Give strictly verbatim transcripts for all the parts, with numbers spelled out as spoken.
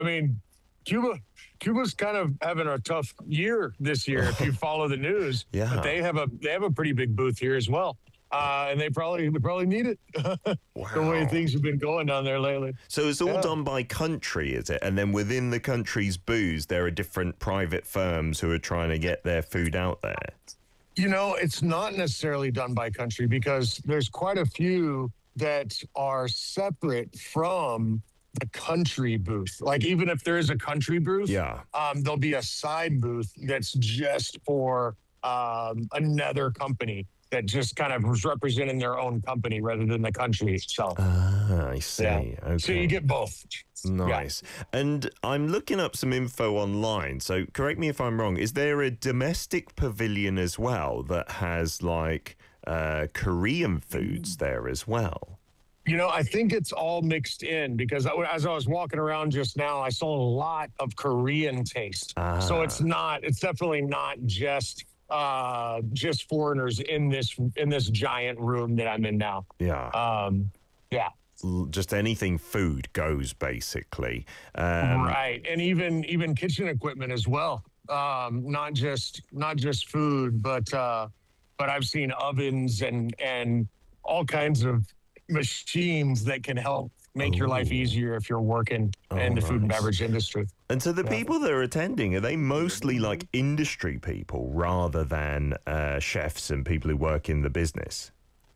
I mean, Cuba, Cuba's kind of having a tough year this year if you follow the news. Yeah. But they have a they have a pretty big booth here as well. Uh, and they probably they probably need it. Wow. The way things have been going down there lately. So it's all Yeah. done by country, is it? And then within the country's booths, there are different private firms who are trying to get their food out there. You know, it's not necessarily done by country because there's quite a few that are separate from the country booth. Like even if there is a country booth, Yeah. um, there'll be a side booth that's just for um, another company that just kind of was representing their own company rather than the country itself. Ah, I see. Yeah. Okay. So you get both. Nice. And I'm looking up some info online. So correct me if I'm wrong. Is there a domestic pavilion as well that has like uh, Korean foods there as well? You know, I think it's all mixed in because I, as I was walking around just now, I saw a lot of Korean taste. Ah. So it's not, it's definitely not just uh, just foreigners in this in this giant room that I'm in now. Yeah. Um, yeah. L- Just anything food goes basically. Um, Right, and even even kitchen equipment as well. Um, not just not just food, but uh, but I've seen ovens and and all kinds of machines that can help make your life Oh. easier if you're working in Oh, the food and nice. beverage industry. And so the Yeah. people that are attending, are they mostly like industry people rather than uh, chefs and people who work in the business?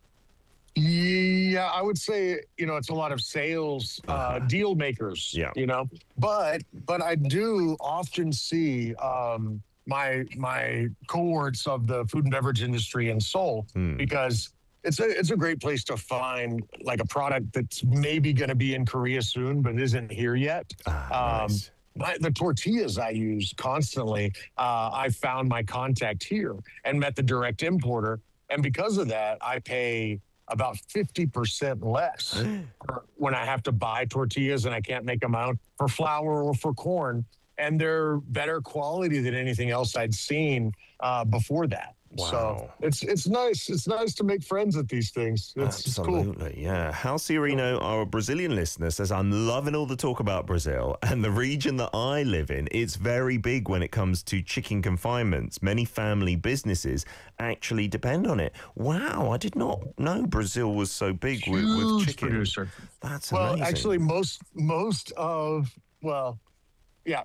Yeah, I would say, you know, it's a lot of sales uh, Uh-huh. deal makers, Yeah. you know, but but I do often see um, my my cohorts of the food and beverage industry in Seoul Hmm. because it's a it's a great place to find like a product that's maybe going to be in Korea soon, but isn't here yet. Ah, Um, nice. My, the tortillas I use constantly, uh, I found my contact here and met the direct importer. And because of that, I pay about fifty percent less for- when I have to buy tortillas and I can't make them out for flour or for corn. And they're better quality than anything else I'd seen uh, before that. So Wow. it's it's nice. It's nice to make friends at these things. It's, it's cool. Absolutely, yeah. Hal Ciorino, our Brazilian listener, says, I'm loving all the talk about Brazil and the region that I live in. It's very big when it comes to chicken confinements. Many family businesses actually depend on it. Wow, I did not know Brazil was so big with, with Huge chicken. producer. That's Well, amazing. actually, most most of well, yeah,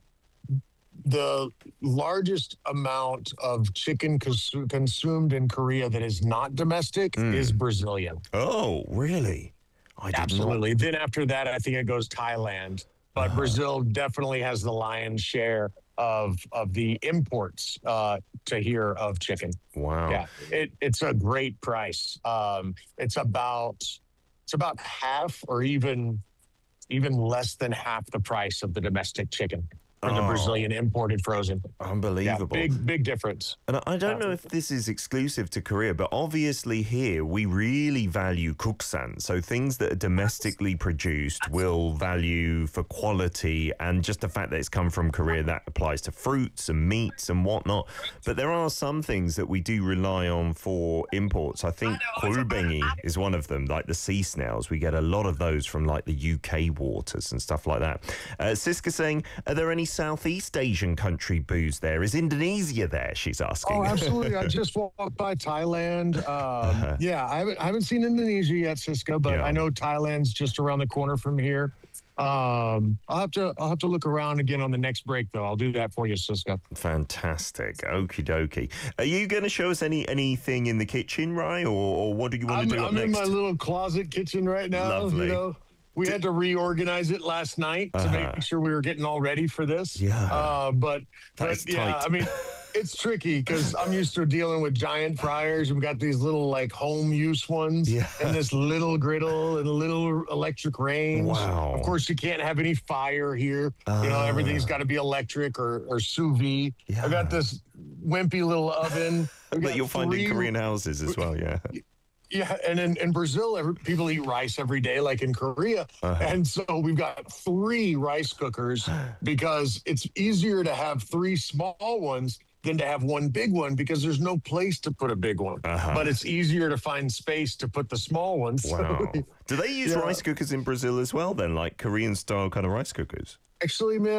the largest amount of chicken consu- consumed in Korea that is not domestic Mm. is Brazilian. Oh, really? I did Absolutely. Then after that, I think it goes Thailand, but Uh-huh. Brazil definitely has the lion's share of of the imports uh, to here of chicken. not. Wow. Yeah, it, it's a great price. Um, it's about it's about half or even even less than half the price of the domestic chicken for the Oh. Brazilian imported frozen. Yeah, Unbelievable. big big difference. And I- I don't know if this is exclusive to Korea, but obviously here we really value kuksan. So things that are domestically produced will value for quality and just the fact that it's come from Korea, that applies to fruits and meats and whatnot. But there are some things that we do rely on for imports. I think gulbengi is one of them, like the sea snails. We get a lot of those from like the U K waters and stuff like that. Uh, Siska saying, are there any Southeast Asian country booze there? Is Indonesia there? She's asking. Oh, absolutely. I just walked by Thailand. Um, Uh-huh. Yeah, I haven't, I haven't seen Indonesia yet, Cisco, but Yeah. I know Thailand's just around the corner from here. Um, I'll have to I'll have to look around again on the next break, though. I'll do that for you, Cisco. Fantastic. Okie dokie. Are you going to show us any anything in the kitchen, Rye, or, or what do you want I'm, to do up I'm in next? my little closet kitchen right now. Lovely. You know, we had to reorganize it last night to Uh-huh. make sure we were getting all ready for this. Yeah. Uh, but That but is yeah, tight. I mean, it's tricky because I'm used to dealing with giant fryers. We've got these little like home use ones, Yeah. and this little griddle and a little electric range. Wow. Of course, you can't have any fire here. you know, Ah. everything's got to be electric or or sous vide. Yeah. I got this wimpy little oven. We've that got you'll find in three- Korean houses as well, yeah. Yeah, and in, in Brazil, every, people eat rice every day, like in Korea. Uh-huh. And so we've got three rice cookers because it's easier to have three small ones than to have one big one because there's no place to put a big one. Uh-huh. But it's easier to find space to put the small ones. Wow. Do they use Yeah. rice cookers in Brazil as well then, like Korean style kind of rice cookers? Actually, man,